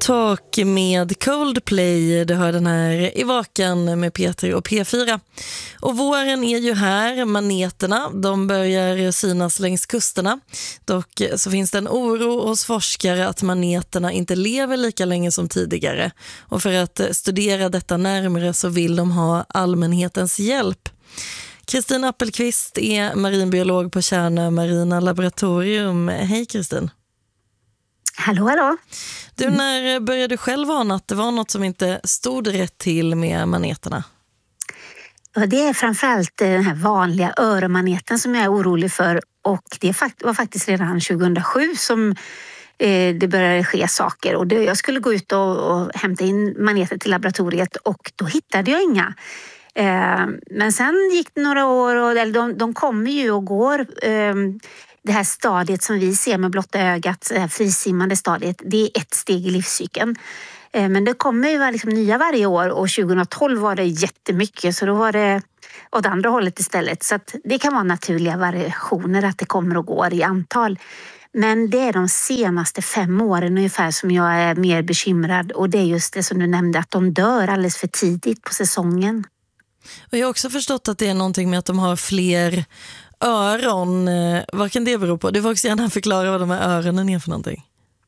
Talk med Coldplay. Du hör den här i Vaken med Peter och P4. Och våren är ju här, maneterna, de börjar synas längs kusterna. Dock så finns det en oro hos forskare att maneterna inte lever lika länge som tidigare. Och för att studera detta närmare så vill de ha allmänhetens hjälp. Kristin Appelqvist är marinbiolog på Tjärnö Marina Laboratorium. Hej Kristin. Hallå, hallå. Du, när började du själv ana att det var något som inte stod rätt till med maneterna? Det är framförallt den här vanliga öronmaneten som jag är orolig för. Och det var faktiskt redan 2007 som det började ske saker. Och jag skulle gå ut och hämta in maneter till laboratoriet och då hittade jag inga. Men sen gick det några år och de kommer ju och går. Det här stadiet som vi ser med blotta ögat, det här frisimmande stadiet, det är ett steg i livscykeln. Men det kommer ju liksom nya varje år och 2012 var det jättemycket så då var det åt andra hållet istället. Så att det kan vara naturliga variationer att det kommer och går i antal. Men det är de senaste 5 åren ungefär som jag är mer bekymrad och det är just det som du nämnde att de dör alldeles för tidigt på säsongen. Och jag har också förstått att det är någonting med att de har fler öron. Vad kan det bero på? Du får också gärna förklara vad de här öronen är för någonting.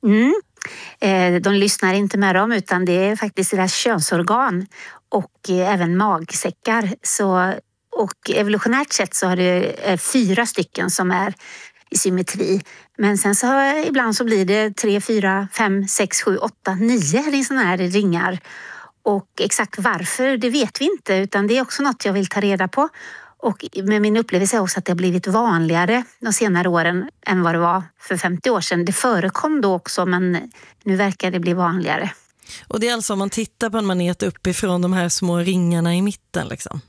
De lyssnar inte med dem utan det är faktiskt deras könsorgan och även magsäckar. Och evolutionärt sett så har det 4 stycken som är i symmetri. Men sen så ibland så blir det 3, 4, 5, 6, 7, 8, 9 sådana här ringar. Och exakt varför, det vet vi inte utan det är också något jag vill ta reda på. Och med min upplevelse är också att det har blivit vanligare de senare åren än vad det var för 50 år sedan. Det förekom då också men nu verkar det bli vanligare. Och det är alltså om man tittar på en manet uppifrån de här små ringarna i mitten liksom?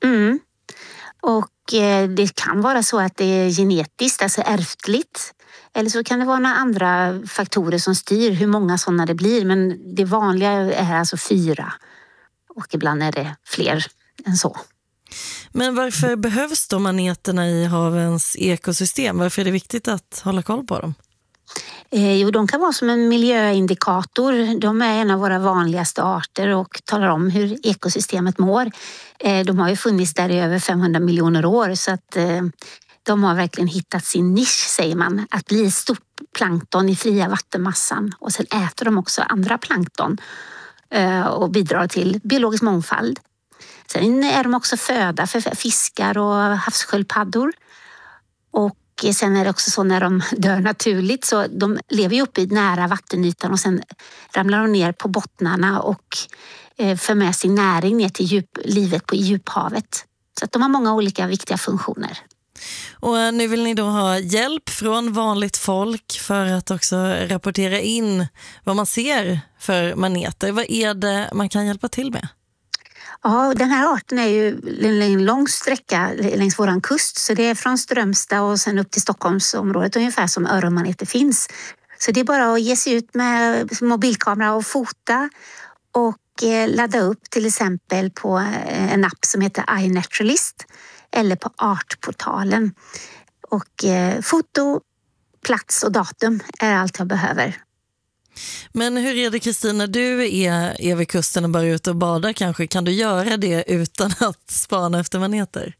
Och det kan vara så att det är genetiskt, alltså ärftligt. Eller så kan det vara några andra faktorer som styr hur många sådana det blir. Men det vanliga är alltså 4 och ibland är det fler än så. Men varför behövs då maneterna i havens ekosystem? Varför är det viktigt att hålla koll på dem? Jo, de kan vara som en miljöindikator. De är en av våra vanligaste arter och talar om hur ekosystemet mår. De har ju funnits där i över 500 miljoner år så att de har verkligen hittat sin nisch, säger man. Att bli stort plankton i fria vattenmassan och sen äter de också andra plankton och bidrar till biologisk mångfald. Sen är de också föda för fiskar och havssköldpaddor. Och sen är det också så när de dör naturligt så de lever ju uppe i nära vattenytan och sen ramlar de ner på bottnarna och för med sin näring ner till livet på djuphavet. Så att de har många olika viktiga funktioner. Och nu vill ni då ha hjälp från vanligt folk för att också rapportera in vad man ser för maneter. Vad är det man kan hjälpa till med? Ja, den här arten är ju en lång sträcka längs våran kust. Så det är från Strömstad och sen upp till Stockholmsområdet ungefär som öronmaneter finns. Så det är bara att ge sig ut med mobilkamera och fota och ladda upp till exempel på en app som heter iNaturalist eller på Artportalen. Och foto, plats och datum är allt jag behöver. Men hur är det Kristina, du är vid kusten och bara ute och badar kanske. Kan du göra det utan att spana efter maneter?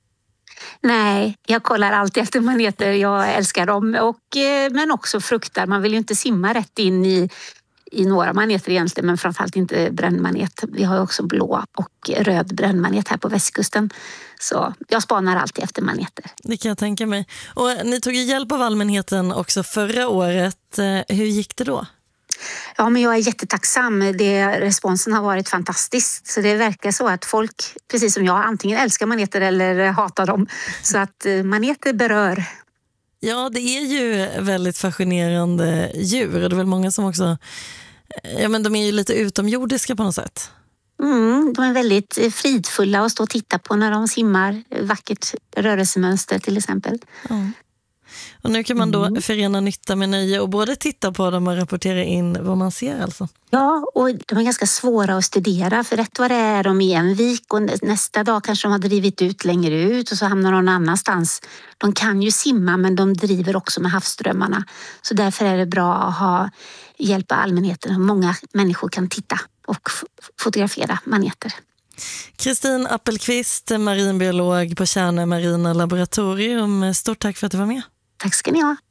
Nej, jag kollar alltid efter maneter. Jag älskar dem men också fruktar. Man vill ju inte simma rätt in i några maneter egentligen men framförallt inte brännmanet. Vi har också blå och röd brännmanet här på västkusten. Så jag spanar alltid efter maneter. Det kan jag tänka mig. Och ni tog ju hjälp av allmänheten också förra året. Hur gick det då? Ja, men jag är jättetacksam. Responsen har varit fantastisk. Så det verkar så att folk, precis som jag, antingen älskar maneter eller hatar dem. Så att maneter berör. Ja, det är ju väldigt fascinerande djur. Och det är väl många som också... Ja, men de är ju lite utomjordiska på något sätt. De är väldigt fridfulla att stå och titta på när de simmar. Vackert rörelsemönster till exempel. Ja. Och nu kan man då förena nytta med nöje och både titta på dem och rapportera in vad man ser alltså. Ja, och de är ganska svåra att studera, för rätt vad det är de i en vik och nästa dag kanske de har drivit ut längre ut och så hamnar de någon annanstans. De kan ju simma, men de driver också med havsströmmarna. Så därför är det bra att hjälpa allmänheten. Många människor kan titta och fotografera maneter. Kristin Appelqvist, marinbiolog på Tjärnö marina laboratorium. Stort tack för att du var med. Tack ska ni ha.